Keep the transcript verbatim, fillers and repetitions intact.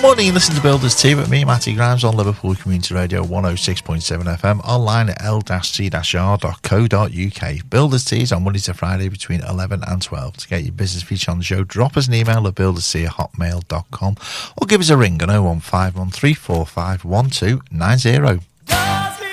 morning, you listen to Builders Tea with me, Matty Grimes, on Liverpool Community Radio one oh six point seven F M, online at l c r dot co dot u k. Builders Tea is on Monday to Friday between eleven and twelve. To get your business feature on the show, drop us an email at builderstea at hotmail dot com or give us a ring on oh one five one three four five one two nine zero.